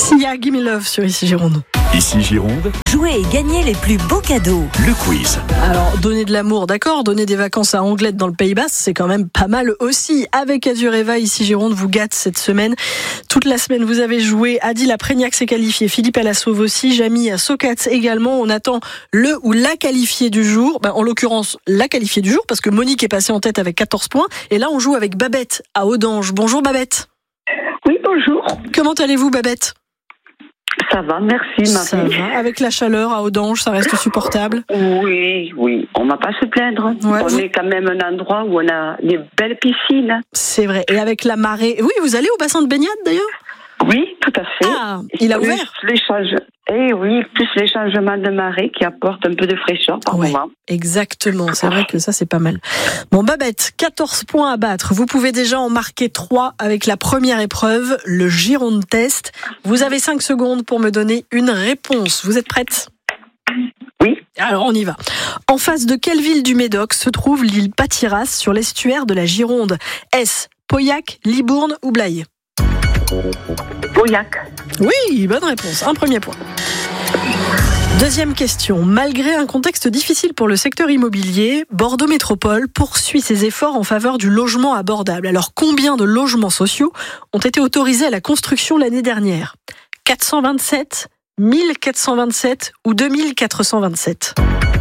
Sia, Give Me Love sur Ici Gironde. Ici Gironde, Jouez et gagnez les plus beaux cadeaux. le quiz. Alors, donner de l'amour, d'accord, donner des vacances à Anglette dans le Pays Basque, c'est quand même pas mal aussi. Avec Azureva, Ici Gironde vous gâte cette semaine. Toute la semaine, vous avez joué. Adil Aprignac s'est qualifié, Philippe Alassauve aussi, Jamy Sokats également. On attend le ou la qualifiée du jour. En l'occurrence, la qualifiée du jour, parce que Monique est passée en tête avec 14 points. Et là, on joue avec Babette à Audange. Bonjour Babette. Oui, bonjour. Comment allez-vous Babette ? Ça va, merci Marie. Ça va. Avec la chaleur à Audange, ça reste supportable ? Oui, on va pas se plaindre. Ouais, on est quand même un endroit où on a des belles piscines. C'est vrai. Et avec la marée... Oui, vous allez au bassin de baignade d'ailleurs ? Oui, tout à fait. Ah, il a ouvert ? Plus les changements de marée qui apportent un peu de fraîcheur par moment. Exactement, c'est vrai que ça c'est pas mal. Bon Babette, 14 points à battre. Vous pouvez déjà en marquer 3 avec la première épreuve, le Gironde Test. Vous avez 5 secondes pour me donner une réponse. Vous êtes prête ? Oui. Alors on y va. En face de quelle ville du Médoc se trouve l'île Patiras sur l'estuaire de la Gironde ? Est-ce Pauillac, Libourne ou Blaye ? Pauillac. Oui, bonne réponse. Un premier point. Deuxième question. Malgré un contexte difficile pour le secteur immobilier, Bordeaux Métropole poursuit ses efforts en faveur du logement abordable. Alors, combien de logements sociaux ont été autorisés à la construction l'année dernière ? 427, 1427 ou 2427 ?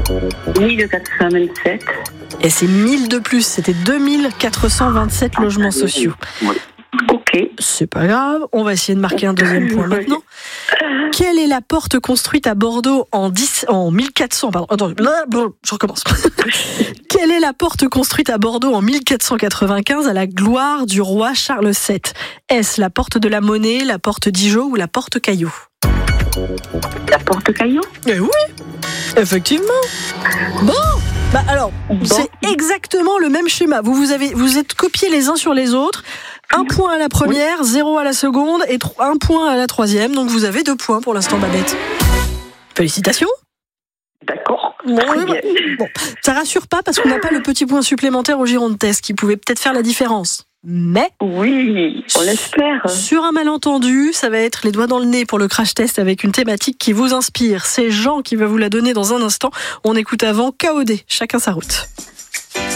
1427. Et c'est 1000 de plus, c'était 2427 logements sociaux. Oui. Ok. C'est pas grave, on va essayer de marquer un deuxième point maintenant. Quelle est la porte construite à Bordeaux en 1400 pardon, attends, je recommence. Quelle est la porte construite à Bordeaux en 1495 à la gloire du roi Charles VII ? Est-ce la porte de la Monnaie, la porte d'Igeot ou la porte Caillou ? La porte Caillou ? Eh oui, effectivement. Bon, alors, c'est exactement le même schéma. Vous êtes copiés les uns sur les autres. 1 point à la première, 0 à la seconde et 1 point à la troisième. Donc vous avez 2 points pour l'instant, Babette. Félicitations. D'accord. Bon, ça rassure pas parce qu'on n'a pas le petit point supplémentaire au Gironde Test qui pouvait peut-être faire la différence. Mais oui, on l'espère. Sur un malentendu, ça va être les doigts dans le nez pour le crash test avec une thématique qui vous inspire. C'est Jean qui va vous la donner dans un instant. On écoute avant KOD, chacun sa route.